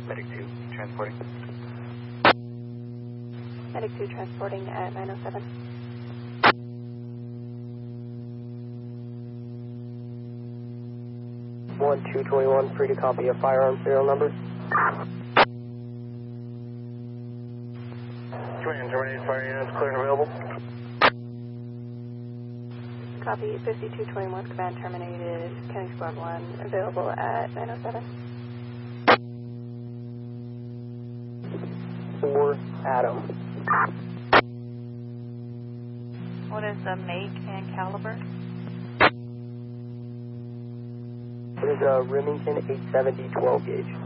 Medic 2, transporting. Medic 2 transporting at 907. One 221, free to copy a firearm serial number. Terminated fire units, clear and available. Copy 5221, command terminated, County Squad 1, available at 907. 4 Adam. What is the make and caliber? It is a Remington 870 12 gauge.